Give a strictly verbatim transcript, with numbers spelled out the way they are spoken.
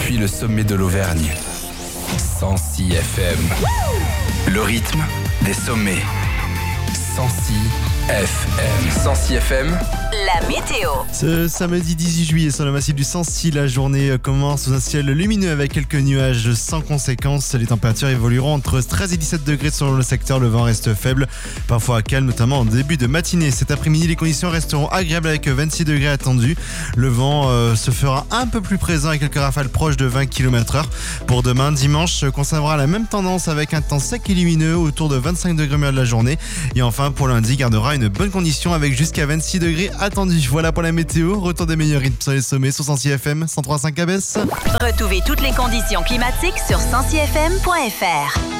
depuis le sommet de l'Auvergne. cent six F M. Le rythme des sommets. cent six F M. cent six F M. La météo. Ce samedi dix-huit juillet, sur le massif du Sancy, la journée commence sous un ciel lumineux avec quelques nuages sans conséquence. Les températures évolueront entre treize et dix-sept degrés selon le secteur. Le vent reste faible, parfois calme, notamment en début de matinée. Cet après-midi, les conditions resteront agréables avec vingt-six degrés attendus. Le vent euh, se fera un peu plus présent avec quelques rafales proches de vingt kilomètres heure. Pour demain, dimanche, conservera la même tendance avec un temps sec et lumineux autour de vingt-cinq degrés au milieu de la journée. Et enfin, pour lundi, gardera une bonne condition avec jusqu'à vingt-six degrés attendus. Voilà pour la météo. Retour des meilleurs rythmes sur les sommets sur cent six F M, cent trois virgule cinq A B S. Retrouvez toutes les conditions climatiques sur cent six F M point F R.